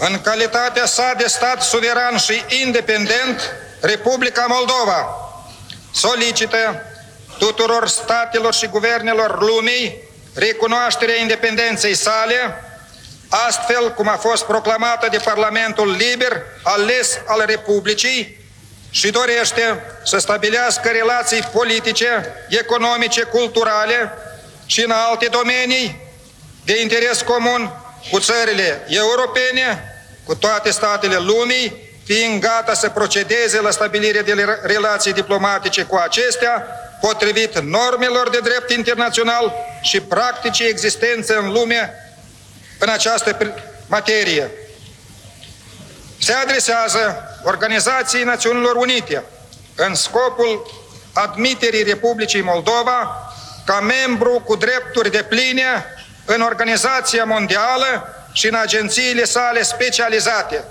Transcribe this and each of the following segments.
în calitatea sa de stat suveran și independent, Republica Moldova solicită tuturor statelor și guvernelor lumii recunoașterea independenței sale, astfel cum a fost proclamată de Parlamentul liber ales al Republicii, și dorește să stabilească relații politice, economice, culturale și în alte domenii de interes comun cu țările europene, cu toate statele lumii, fiind gata să procedeze la stabilirea de relații diplomatice cu acestea, potrivit normelor de drept internațional și practicii existențe în lume în această materie. Se adresează Organizației Națiunilor Unite în scopul admiterii Republicii Moldova ca membru cu drepturi depline în Organizația Mondială și în agențiile sale specializate.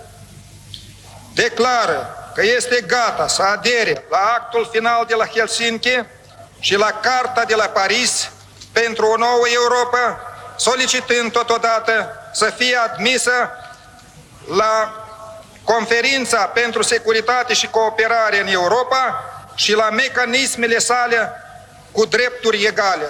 Declară că este gata să adere la actul final de la Helsinki și la Carta de la Paris pentru o nouă Europa, solicitând totodată să fie admisă la Conferința pentru Securitate și Cooperare în Europa și la mecanismele sale cu drepturi egale.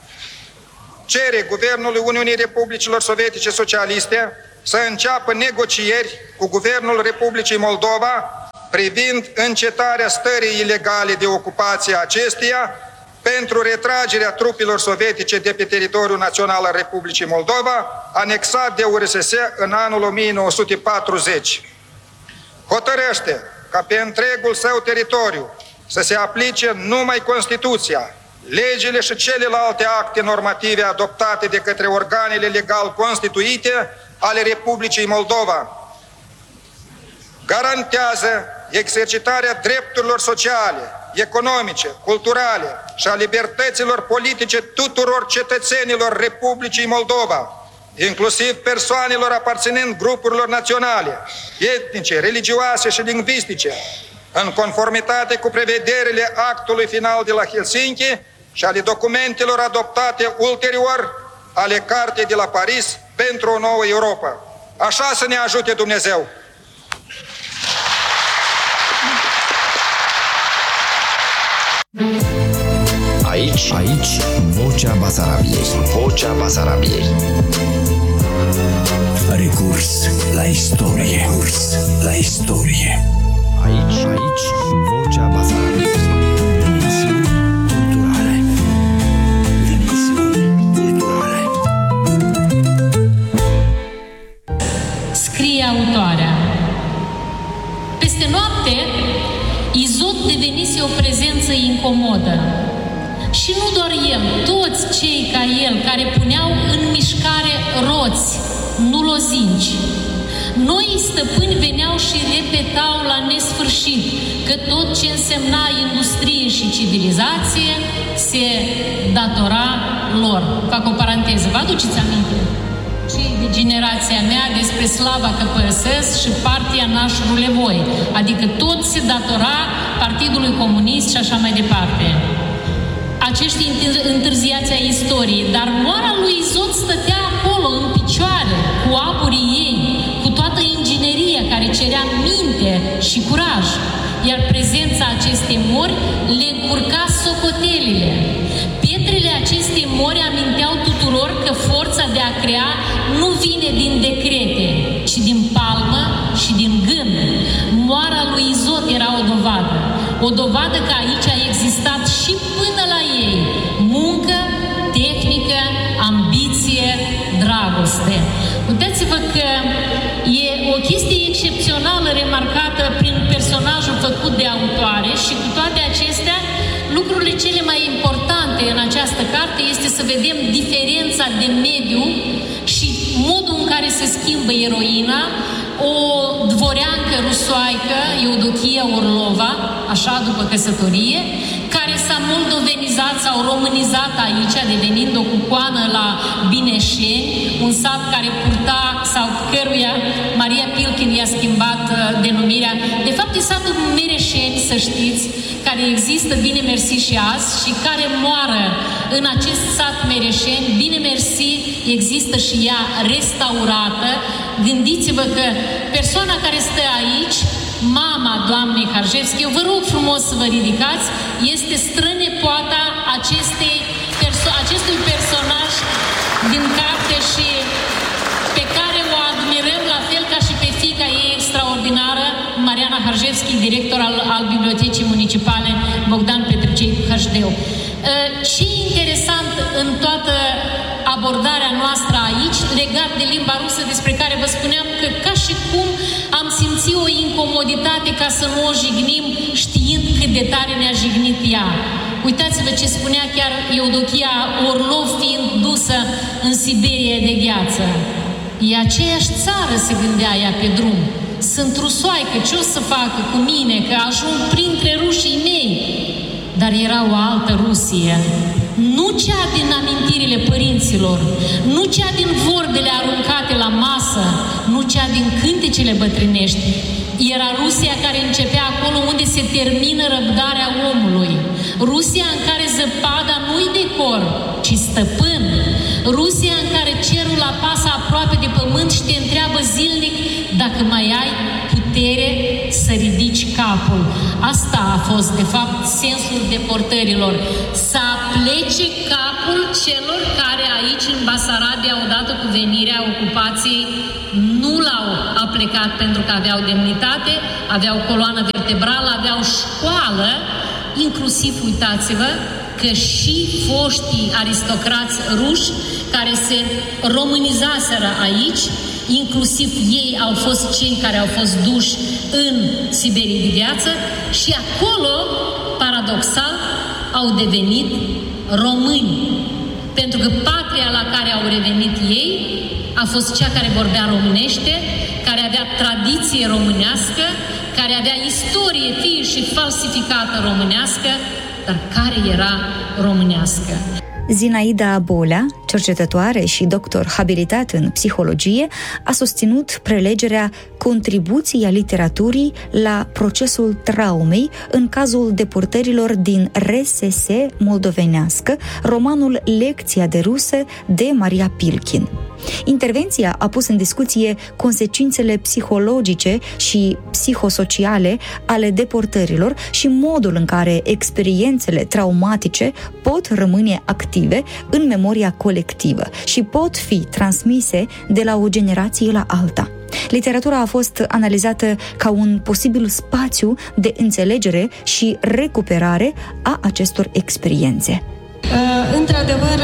Cere Guvernului Uniunii Republicilor Sovietice Socialiste să înceapă negocieri cu Guvernul Republicii Moldova privind încetarea stării ilegale de ocupație a acesteia pentru retragerea trupelor sovietice de pe teritoriul național al Republicii Moldova, anexat de URSS în anul 1940. Hotărăște ca pe întregul său teritoriu să se aplice numai Constituția, legile și celelalte acte normative adoptate de către organele legal constituite ale Republicii Moldova. Garantează exercitarea drepturilor sociale, economice, culturale și a libertăților politice tuturor cetățenilor Republicii Moldova, inclusiv persoanelor aparținând grupurilor naționale, etnice, religioase și lingvistice, în conformitate cu prevederile actului final de la Helsinki și ale documentelor adoptate ulterior ale Cartei de la Paris pentru o nouă Europa. Așa să ne ajute Dumnezeu! Aici, Vocea Basarabiei. Vocea Basarabiei. Recurs la istorie. Recurs la istorie. Aici, Vocea Basarabiei. Emisiuni culturale. Emisiuni culturale. Scrie autoarea. Peste noapte, Izot devenise o prezență incomodă. Și nu doar el, toți cei ca el care puneau în mișcare roți, nu lozinci. Noi stăpâni veneau și repetau la nesfârșit că tot ce însemna industrie și civilizație se datora lor. Fac o paranteză, vă aduceți aminte? Cei de generația mea despre slava KPSS și partia Naș Rulevoi, adică tot se datora Partidului Comunist și așa mai departe. Acești întârziați ai istoriei, dar moara lui Izot stătea acolo, în picioare, cu apurii ei, cu toată ingineria care cerea minte și curaj, iar prezența acestei mori le încurca socotelile. Pietrele acestei mori aminteau tuturor că forța de a crea nu vine din decrete, ci din palmă și din gând. Moara lui Izot era o dovadă că aici a existat și până la ei muncă, tehnică, ambiție, dragoste. Uitați-vă că e o chestie excepțională remarcată prin personajul făcut de autoare și cu toate acestea, lucrurile cele mai importante în această carte este să vedem diferența de mediu și modul în care se schimbă eroina, o dvoreancă rusoaică, Eudochia Orlova, așa după căsătorie, care s-a moldovenizat sau românizat aici, devenind o cucoană la Bineșeni, un sat care purta, sau căruia Maria Pilkin i-a schimbat denumirea. De fapt, e satul Mereșeni, să știți, care există, bine mersi, și azi, și care moară în acest sat Mereșeni, bine mersi, există și ea restaurată, gândiți-vă că persoana care stă aici, mama doamnei Harjevski, eu vă rog frumos să vă ridicați, este strănepoata acestui personaj din carte și pe care o admirăm la fel ca și pe fiica ei extraordinară, Mariana Harjevski, director al Bibliotecii Municipale Bogdan Petricei HD-ul. Ce interesant în toată abordarea noastră aici, legat de limba rusă, despre care vă spuneam că ca și cum am simțit o incomoditate ca să nu o jignim, știind cât de tare ne-a jignit ea. Uitați-vă ce spunea chiar Eudochia Orlov, fiind dusă în Siberia de gheață. E aceeași țară, se gândea ea pe drum. Sunt rusoaică, ce o să facă cu mine, că ajung printre rușii mei? Dar era o altă Rusie. Nu cea din amintirile părinților, nu cea din vorbele aruncate la masă, nu cea din cântecele bătrânești. Era Rusia care începea acolo unde se termină răbdarea omului. Rusia în care zăpada nu-i decor, ci stăpân. Rusia în care cerul apasă aproape de pământ și te întreabă zilnic dacă mai ai putere să ridici capul. Asta a fost, de fapt, sensul deportărilor. Să aplece capul celor care aici, în Basarabia, odată cu venirea ocupației, nu l-au aplecat pentru că aveau demnitate, aveau coloană vertebrală, aveau școală, inclusiv, uitați-vă, că și foștii aristocrați ruși care se românizaseră aici, inclusiv ei au fost cei care au fost duși în Siberie de viață și acolo, paradoxal, au devenit români. Pentru că patria la care au revenit ei a fost cea care vorbea românește, care avea tradiție românească, care avea istorie fie și falsificată românească, dar care era românească. Zinaida Bolea, cercetătoare și doctor habilitat în psihologie, a susținut prelegerea contribuției a literaturii la procesul traumei în cazul deportărilor din RSS moldovenească, romanul Lecția de rusă de Maria Pilkin. Intervenția a pus în discuție consecințele psihologice și psihosociale ale deportărilor și modul în care experiențele traumatice pot rămâne active în memoria colectivă și pot fi transmise de la o generație la alta. Literatura a fost analizată ca un posibil spațiu de înțelegere și recuperare a acestor experiențe. Într-adevăr,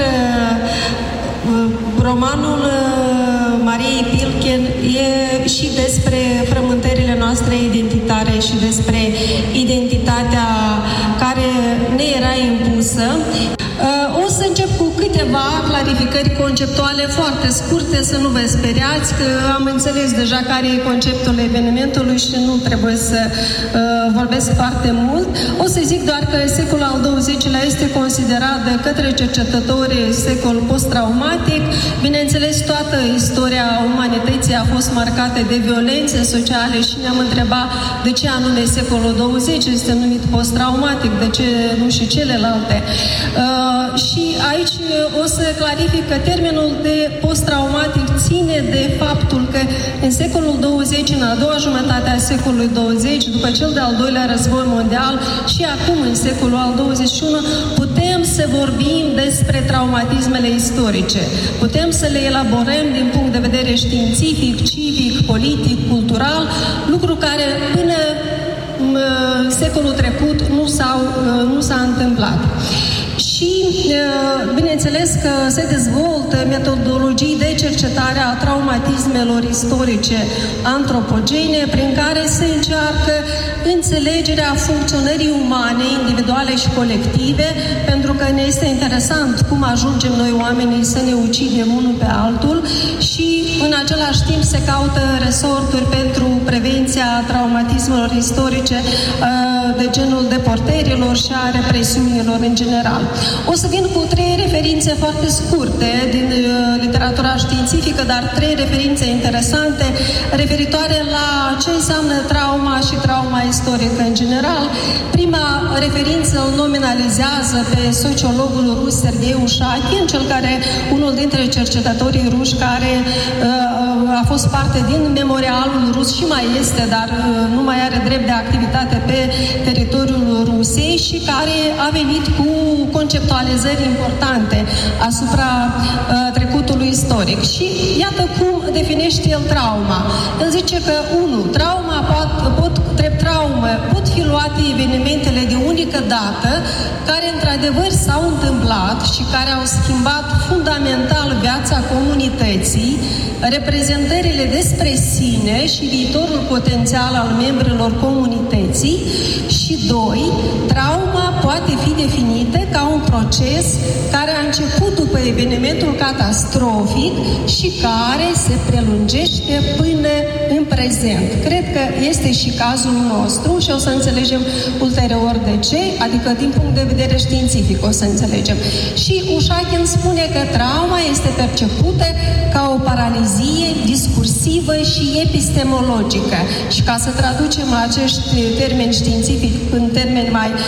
romanul Mariei Pilkin e și despre frământările noastre identitare și despre identitatea care ne era impusă. O să încep cu câteva clarificări conceptuale foarte scurte, să nu vă speriați, că am înțeles deja care e conceptul evenimentului și nu trebuie să vorbesc foarte mult. O să zic doar că secolul al XX-lea este considerat de către cercetători secol post-traumatic. Bineînțeles, toată istoria umanității a fost marcată de violențe sociale și ne-am întrebat de ce anume secolul 20 este numit post-traumatic, de ce nu și celelalte. Și aici o să clarific că termenul de post-traumatic ține de faptul că în secolul 20, în a doua jumătate a secolului 20, după cel de-al doilea război mondial și acum în secolul al 21, putem să vorbim despre traumatismele istorice. Putem să le elaborăm din punct de vedere științific, civic, politic, cultural, lucru care până secolul trecut nu s-a întâmplat. Și, bineînțeles că se dezvoltă metodologii de cercetare a traumatismelor istorice antropogene, prin care se încearcă înțelegerea funcționării umane, individuale și colective, pentru că ne este interesant cum ajungem noi oamenii să ne ucidem unul pe altul și, în același timp, se caută resorturi pentru prevenția traumatismelor istorice de genul deportărilor și a represiunilor în general. O să vin cu 3 referințe referințe foarte scurte din literatura științifică, dar 3 referințe interesante referitoare la ce înseamnă trauma și trauma istorică în general. Prima referință îl nominalizează pe sociologul rus Sergei Ușachin, unul dintre cercetătorii ruși care a fost parte din memorialul rus și mai este, dar nu mai are drept de activitate pe teritoriul Rusiei și care a venit cu conceptualizări importante asupra trecutului istoric. Și iată cum definește el trauma. El zice că, 1. Trauma pot fi luate evenimentele de unică dată care într-adevăr s-au întâmplat și care au schimbat fundamental viața comunității, reprezentările despre sine și viitorul potențial al membrilor comunității. Și 2. Trauma poate fi definită ca un proces care a început după evenimentul catastrofic și care se prelungește până în prezent. Cred că este și cazul nostru și o să înțelegem ulterior de ce, adică din punct de vedere științific o să înțelegem. Și Ușachin spune că trauma este percepută ca o paralizie discursivă și epistemologică. Și ca să traducem acești termeni științifici în termeni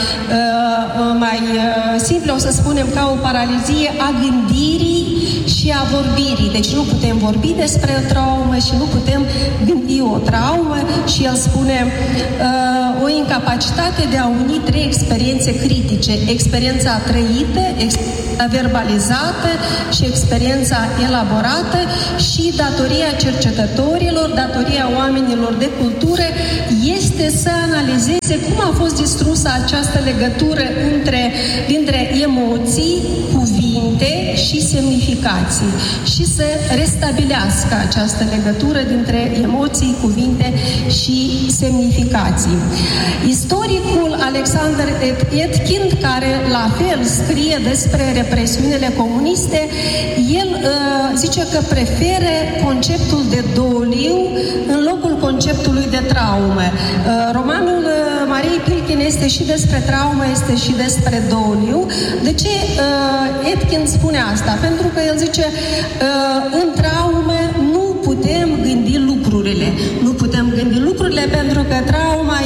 mai simple, o să spunem ca o paralizie a gândirii și a vorbirii. Deci nu putem vorbi despre o traumă și nu putem gândi o traumă și el spune o incapacitate de a uni 3 experiențe critice. Experiența trăită, experiența verbalizată și experiența elaborată și datoria cercetătorilor, datoria oamenilor de cultură este să analizeze cum a fost distrusă această legătură dintre emoții, cuvinte și semnificații și să restabilească această legătură dintre emoții, cuvinte și semnificații. Istoricul Alexander Etkind, care la fel scrie despre represiunile comuniste, el zice că preferă conceptul de doliu în locul conceptului de traumă. Romanul Mariei Pilkin este și despre traumă, este și despre doliu. De ce Etkind spune asta? Pentru că el zice în traumă nu putem gândi lucrurile. Nu putem gândi lucrurile pentru că trauma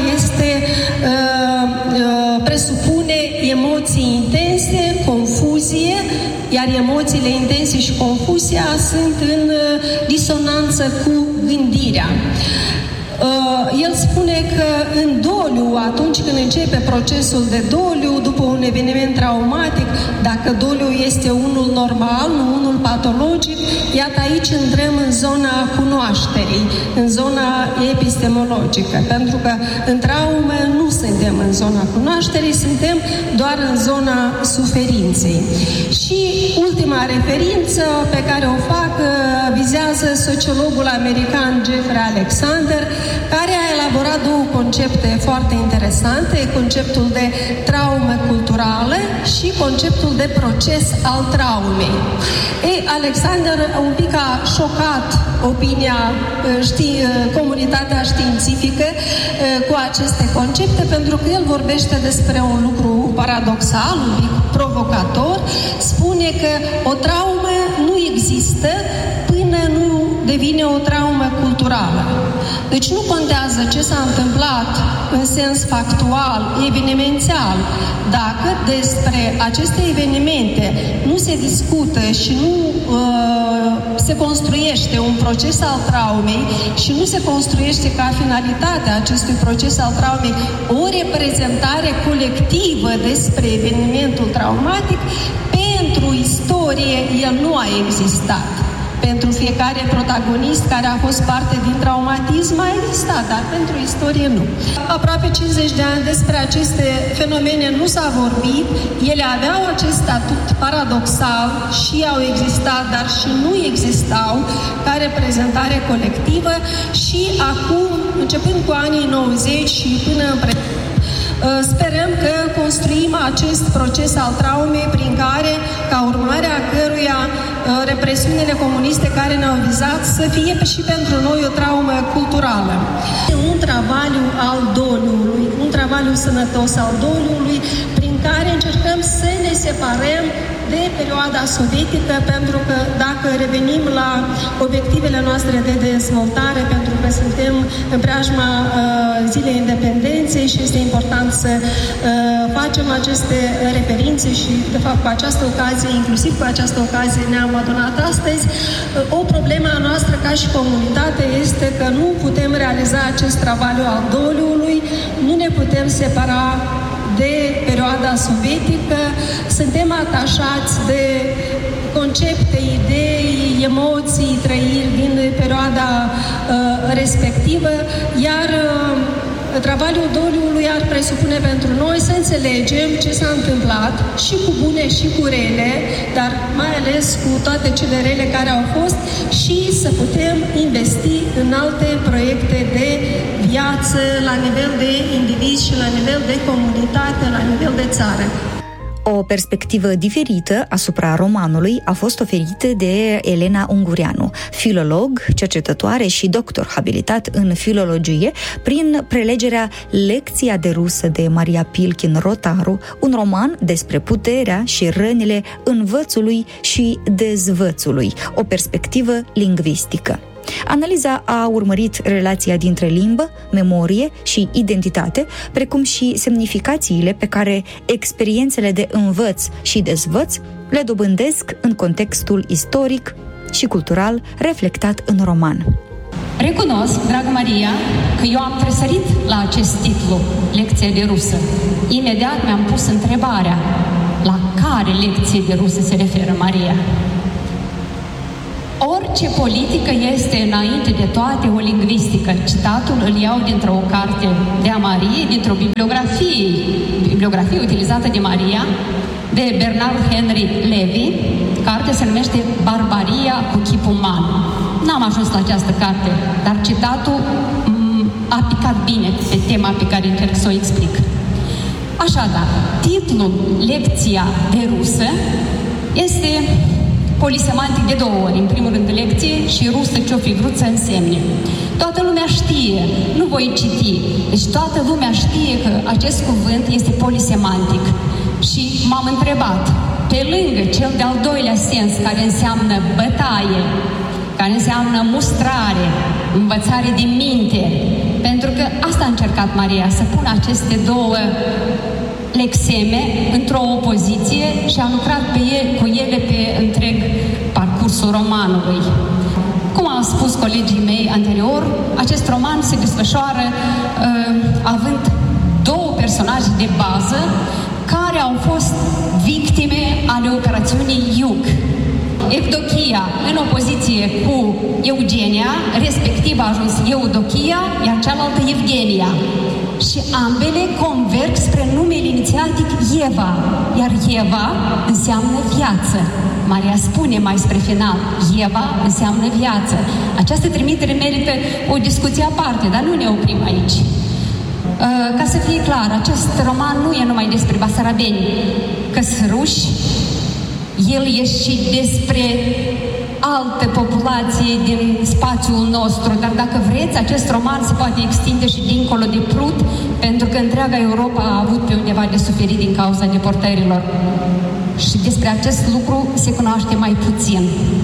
presupune emoții intense, confuzie, iar emoțiile intense și confuzia sunt în disonanță cu gândirea. El spune că în doliu, atunci când începe procesul de doliu, după un eveniment traumatic, dacă doliu este unul normal, nu unul patologic, iată aici intrăm în zona cunoașterii, în zona epistemologică, pentru că în traumă nu suntem în zona cunoașterii, suntem doar în zona suferinței. Și ultima referință pe care o fac vizează sociologul american Jeffrey Alexander, care a elaborat 2 concepte foarte interesante, conceptul de traumă culturală și conceptul de proces al traumei. Alexander un pic a șocat comunitatea științifică cu aceste concepte, pentru că el vorbește despre un lucru paradoxal, un pic provocator, spune că o traumă nu există până nu devine o traumă culturală. Deci nu contează ce s-a întâmplat în sens factual, evenimențial, dacă despre aceste evenimente nu se discută și nu se construiește un proces al traumei și nu se construiește ca finalitate acestui proces al traumei o reprezentare colectivă despre evenimentul traumatic, pentru istorie el nu a existat. Pentru fiecare protagonist care a fost parte din traumatism a existat, dar pentru istorie nu. Aproape 50 de ani despre aceste fenomene nu s-a vorbit, ele aveau acest statut paradoxal și au existat, dar și nu existau ca reprezentare colectivă și acum, începând cu anii 90 și până în prezent, sperăm că construim acest proces al traumei prin care, ca urmare a căruia represiunile comuniste care ne-au vizat să fie și pentru noi o traumă culturală. Un travaliu al doliului, un travaliu sănătos al doliului, prin care încercăm să ne separăm de perioada sovietică, pentru că dacă revenim la obiectivele noastre de dezvoltare, pentru că suntem în preajma Zilei Independenței și este important să facem aceste referințe și, de fapt, cu această ocazie, inclusiv cu această ocazie ne-am adunat astăzi. O problemă a noastră ca și comunitate este că nu putem realiza acest travaliu al doliului, nu ne putem separa de perioada sovietică, suntem atașați de concepte, idei, emoții, trăiri din perioada respectivă, iar travaliul doliului ar presupune pentru noi să înțelegem ce s-a întâmplat și cu bune și cu rele, dar mai ales cu toate cele rele care au fost, și să putem investi în alte proiecte de viață la nivel de indivizi și la nivel de comunitate, la nivel de țară. O perspectivă diferită asupra romanului a fost oferită de Elena Ungureanu, filolog, cercetătoare și doctor habilitat în filologie, prin prelegerea Lecția de rusă de Maria Pilkin-Rotaru, un roman despre puterea și rănile învățului și dezvățului, o perspectivă lingvistică. Analiza a urmărit relația dintre limbă, memorie și identitate, precum și semnificațiile pe care experiențele de învăț și dezvăț le dobândesc în contextul istoric și cultural reflectat în roman. Recunosc, dragă Maria, că eu am tresărit la acest titlu, Lecția de rusă. Imediat mi-am pus întrebarea, la care lecție de rusă se referă Maria? Orice politică este, înainte de toate, o lingvistică. Citatul îl iau dintr-o carte de a Mariei, dintr-o bibliografie utilizată de Maria, de Bernard Henry Levy. Cartea se numește Barbaria cu chip uman. N-am ajuns la această carte, dar citatul a picat bine pe tema pe care încerc să o explic. Așadar, titlul Lecția de rusă este polisemantic de două ori, în primul rând lecție și rusă ce-o fi vrut să însemne. Toată lumea știe, nu voi citi, deci toată lumea știe că acest cuvânt este polisemantic. Și m-am întrebat, pe lângă cel de-al doilea sens, care înseamnă bătaie, care înseamnă mustrare, învățare de minte, pentru că asta a încercat Maria, să pună aceste două lexeme într-o opoziție și a lucrat cu ele pe întreg parcursul romanului. Cum au spus colegii mei anterior, acest roman se desfășoară având două personaje de bază care au fost victime ale operațiunii Iug. Evdochia în opoziție cu Eugenia, respectiv a ajuns Eudochia, iar cealaltă Evgenia. Și ambele converg spre numele inițiatic Eva, iar Eva înseamnă viață. Maria spune mai spre final, Eva înseamnă viață. Această trimitere merită o discuție aparte, dar nu ne oprim aici. Ca să fie clar, acest roman nu e numai despre basarabeni, că-s ruși, el e și despre altă populație din spațiul nostru, dar dacă vreți, acest roman se poate extinde și dincolo de Prut, pentru că întreaga Europa a avut pe undeva de suferit din cauza deportărilor. Și despre acest lucru se cunoaște mai puțin.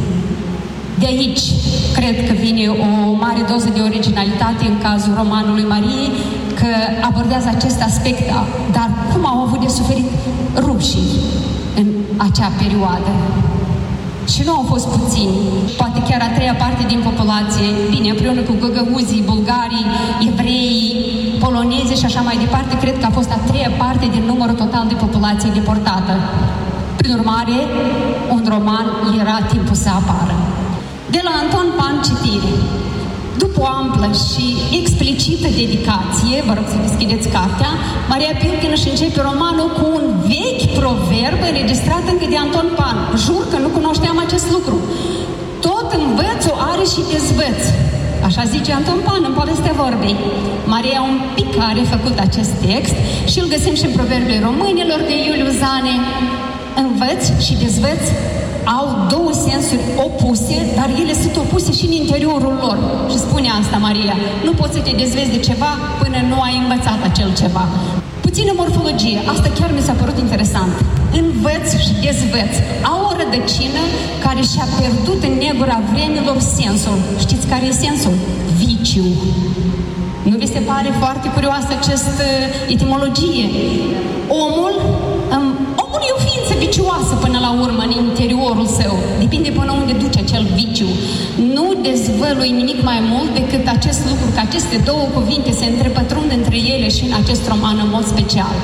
De aici, cred că vine o mare doză de originalitate în cazul romanului Mariei, că abordează acest aspect, dar cum au avut de suferit rușii în acea perioadă. Și nu au fost puțini, poate chiar a treia parte din populație, bine, împreună cu găgăuzii, bulgarii, evreii, polonezi și așa mai departe, cred că a fost a treia parte din numărul total de populație deportată. Prin urmare, un roman era timpul să apară. De la Anton Pan citire. După o amplă și explicită dedicație, vă rog să deschideți cartea, Maria Pilkin își începe romanul cu un vechi proverb înregistrat încă de Anton Pan. Jur că nu cunoșteam acest lucru. Tot învățul are și dezvăț. Așa zice Anton Pan în Povestea Vorbei. Maria un pic a refăcut acest text și îl găsim și în Proverbele Românilor de Iuliu Zane. Învăț și dezvăț au două sensuri opuse, dar ele sunt opuse și în interiorul lor. Și spune asta Maria, nu poți să te dezvezi de ceva până nu ai învățat acel ceva. Puțină morfologie, asta chiar mi s-a părut interesant. Învăț și dezvăț au o rădăcină care și-a pierdut în negura vremilor sensul. Știți care e sensul? Viciu. Nu vi se pare foarte curioasă această etimologie? Omul e o ființă vicioasă până la urmă în interiorul său. Depinde până unde duce acel viciu. Nu dezvălui nimic mai mult decât acest lucru, că aceste două cuvinte se întrepătrund între ele și în acest roman în mod special.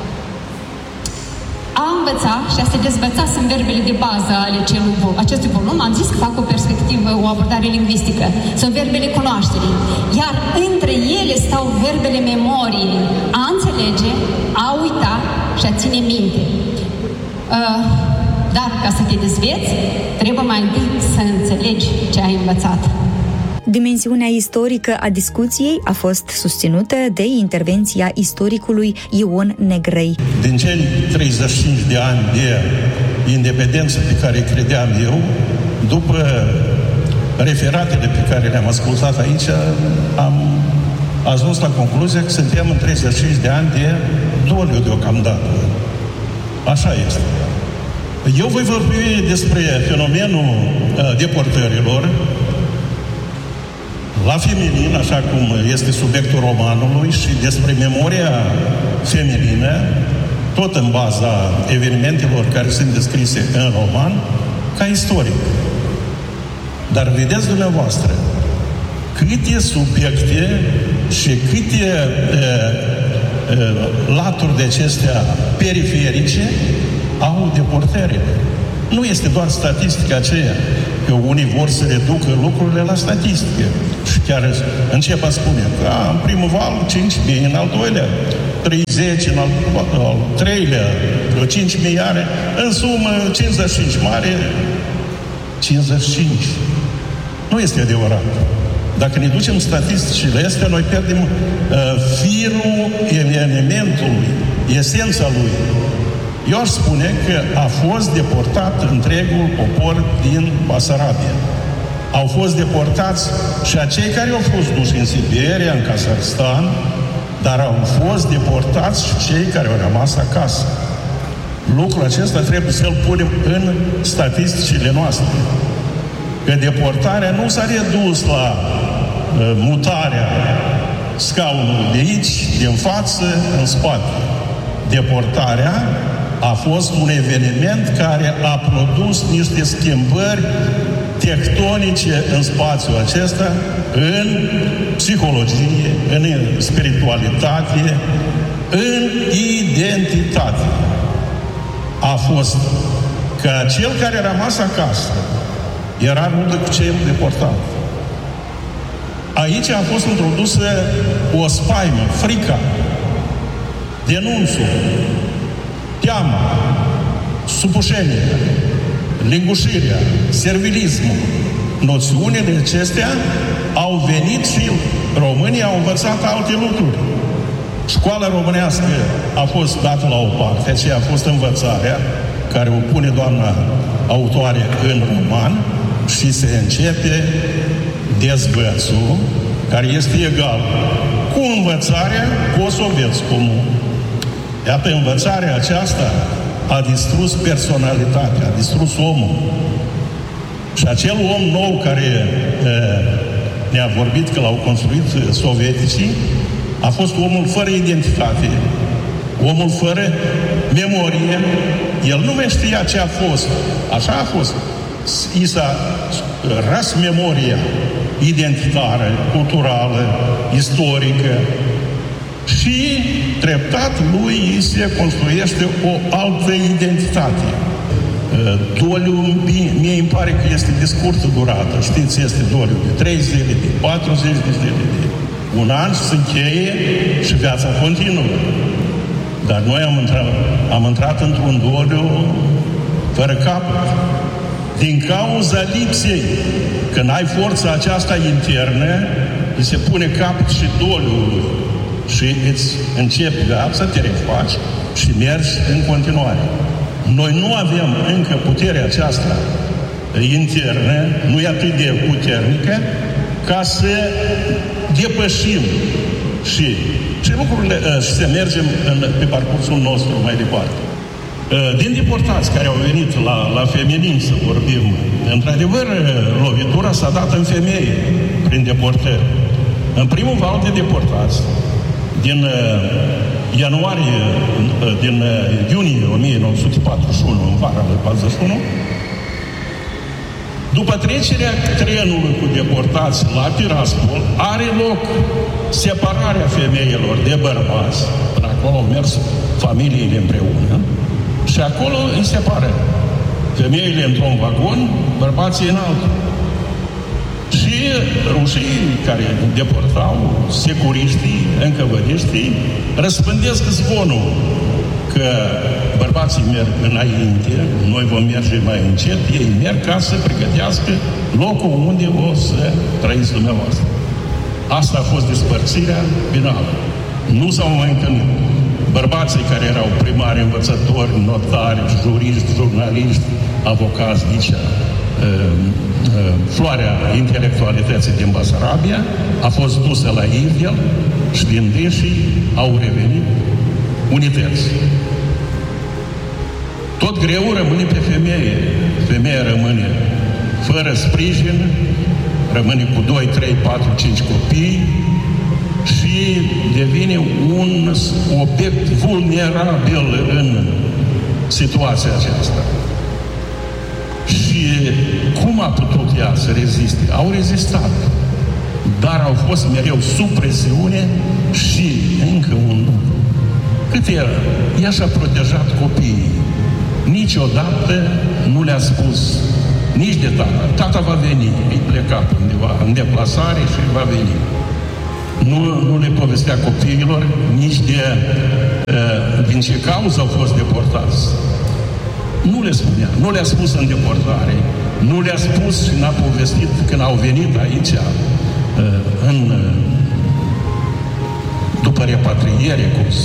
A învăța și a se dezvăța sunt verbele de bază ale acestui volum. Am zis că fac o perspectivă, o abordare lingvistică. Sunt verbele cunoașterii. Iar între ele stau verbele memoriei. A înțelege, a uita și a ține minte. Dar ca să te dezveți, trebuie mai întâi să înțelegi ce ai învățat. Dimensiunea istorică a discuției a fost susținută de intervenția istoricului Ion Negrei. Din cei 35 de ani de independență pe care credeam eu, după referatele pe care le-am ascultat aici, am ajuns la concluzia că suntem în 35 de ani de doliu deocamdată. Așa este. Eu voi vorbi despre fenomenul deportărilor la feminin, așa cum este subiectul romanului, și despre memoria feminină, tot în baza evenimentelor care sunt descrise în roman, ca istoric. Dar vedeți dumneavoastră câte subiecte și câte laturi de acestea periferice au deportările. Nu este doar statistica aceea, că unii vor să reducă lucrurile la statistică. Și chiar încep a spune că în primul val 5.000, în al doilea 30, în al treilea 5.000 iare, în sumă 55 mare, 55. Nu este adevărat. Dacă ne ducem statisticile astea, noi pierdem firul evenimentului, esența lui. Eu aș spune că a fost deportat întregul popor din Basarabia. Au fost deportați și acei care au fost duși în Siberia, în Kazakhstan, dar au fost deportați și cei care au rămas acasă. Lucrul acesta trebuie să-l punem în statisticile noastre. Că deportarea nu s-a redus la mutarea scaunului de aici, din față, în spate. Deportarea a fost un eveniment care a produs niște schimbări tectonice în spațiul acesta, în psihologie, în spiritualitate, în identitate. A fost că cel care a rămas acasă era rudă cu cel deportat. Aici a fost introdusă o spaimă, frica, denunțul, teama, supușenia, lingușirea, servilismul. Noțiunile acestea au venit și românii au învățat alte lucruri. Școala românească a fost dată la o parte, aceea a fost învățarea, care o pune doamna autoare în roman, și se începe dezvățul, care este egal cu învățarea, cu o soveți comun. Iată, învățarea aceasta a distrus personalitatea, a distrus omul. Și acel om nou care ne-a vorbit că l-au construit sovieticii, a fost omul fără identitate, omul fără memorie. El nu mai știa ce a fost. Așa a fost. I s-a ras memoria identitară, culturală, istorică, și treptat lui se construiește o altă identitate. Doliul, mie îmi pare că este de scurtă durată. Știți, este doliul de 3 zile, de 40 de zile, de un an, se încheie și viața continuă. Dar noi am intrat într-un doliu fără capăt. Din cauza lipsei, când ai forța aceasta internă, îi se pune capăt și doliului. Și îți începi viața, te refaci și mergi în continuare. Noi nu avem încă puterea aceasta internă, nu e atât de puternică, ca să depășim și lucrurile să mergem pe parcursul nostru mai departe. Din deportați care au venit la feminin, să vorbim, într-adevăr, lovitura s-a dat în femeie, prin deportări. În primul val de deportați, din iunie 1941, în vara lui 41, după trecerea trenului cu deportați la Tiraspol, are loc separarea femeilor de bărbați. Până acolo au mers familiile împreună și acolo îi separă. Femeile într-un vagon, bărbații în altul. Și rușii care deportau, securiștii, încăvăriștii, răspândesc zvonul că bărbații merg înainte, noi vom merge mai încet, ei merg ca să pregătească locul unde o să trăiți dumneavoastră. Asta a fost despărțirea finală. Nu s-au mai întâlnit. Bărbații care erau primari, învățători, notari, juriști, jurnaliști, avocați, licea, floarea intelectualității din Basarabia a fost dusă la Ivdel și din dânsii au revenit unități. Tot greu rămâne pe femeie. Femeia rămâne fără sprijin, rămâne cu 2, 3, 4, 5 copii și devine un obiect vulnerabil în situația aceasta. Și cum a putut ea să reziste? Au rezistat, dar au fost mereu sub presiune și încă un lucru. Cât ea și-a protejat copiii. Niciodată nu le-a spus nici de tata. Tata va veni, îi pleca undeva în deplasare și va veni. Nu le povestea copiilor nici din ce cauză au fost deportați. Nu le spunea, nu le-a spus în deportare, nu le-a spus și n-a povestit când au venit aici după repatriere.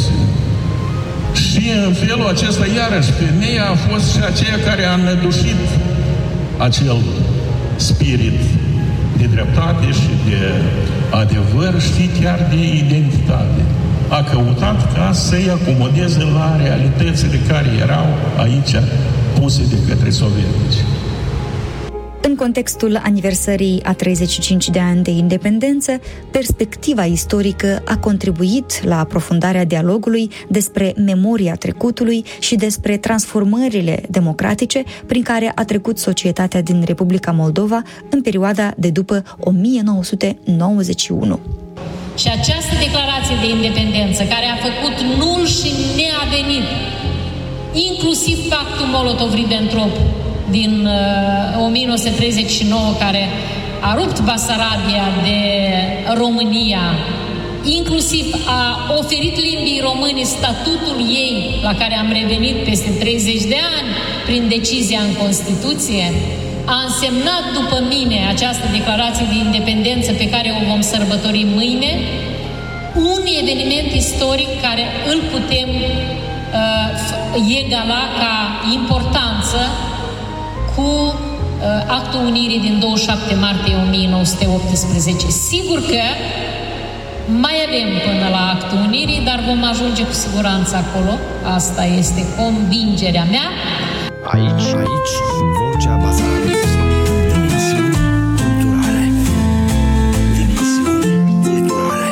Și în felul acesta, iarăși, femeia a fost și aceea care a înădușit acel spirit de dreptate și de adevăr și chiar de identitate. A căutat ca să-i acomodeze la realitățile care erau aici puse de către sovietici. În contextul aniversării a 35 de ani de independență, perspectiva istorică a contribuit la aprofundarea dialogului despre memoria trecutului și despre transformările democratice prin care a trecut societatea din Republica Moldova în perioada de după 1991. Și această declarație de independență, care a făcut nul și neavenit, inclusiv pactul Molotov-Ribbentrop din 1939, care a rupt Basarabia de România, inclusiv a oferit limbii române statutul ei, la care am revenit peste 30 de ani prin decizia în Constituție, a însemnat după mine această declarație de independență pe care o vom sărbători mâine, un eveniment istoric care îl putem egala ca importanță cu actul unirii din 27 martie 1918. Sigur că mai avem până la actul unirii, dar vom ajunge cu siguranță acolo. Asta este convingerea mea. Aici, Vocea Basarabiei. Dimensiuni culturale. Dimensiuni culturale.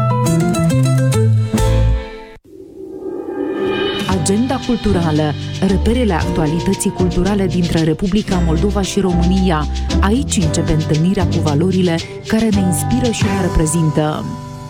Agenda culturală, reperele actualității culturale dintre Republica Moldova și România. Aici începe întâlnirea cu valorile care ne inspiră și ne reprezintă.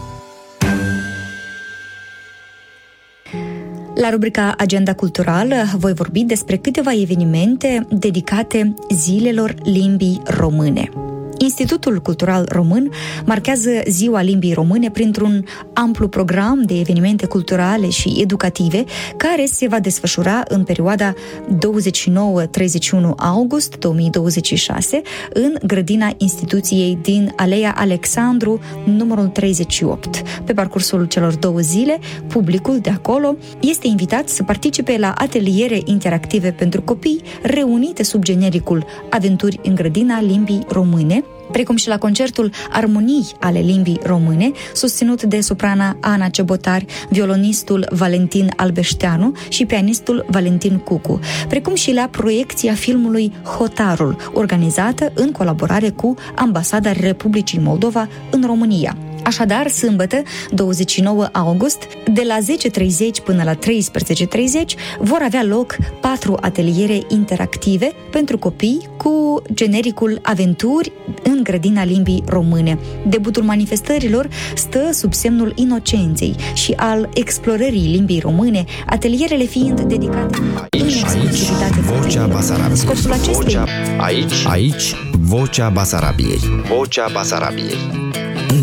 La rubrica Agenda Culturală voi vorbi despre câteva evenimente dedicate zilelor limbii române. Institutul Cultural Român marchează Ziua Limbii Române printr-un amplu program de evenimente culturale și educative care se va desfășura în perioada 29-31 august 2026 în grădina instituției din Aleea Alexandru, numărul 38. Pe parcursul celor 2 zile, publicul de acolo este invitat să participe la ateliere interactive pentru copii reunite sub genericul Aventuri în grădina limbii române, precum și la concertul Armonii ale limbii române, susținut de soprana Ana Cebotari, violonistul Valentin Albeșteanu și pianistul Valentin Cucu, precum și la proiecția filmului Hotarul, organizată în colaborare cu Ambasada Republicii Moldova în România. Așadar, sâmbătă, 29 august, de la 10:30 până la 13:30 vor avea loc 4 ateliere interactive pentru copii cu genericul Aventuri în grădina limbii române. Debutul manifestărilor stă sub semnul inocenței și al explorării limbii române, atelierele fiind dedicate în exclusivitate Vocea Basarabiei. Scopul acestei Aici, Vocea Basarabiei. Vocea Basarabiei.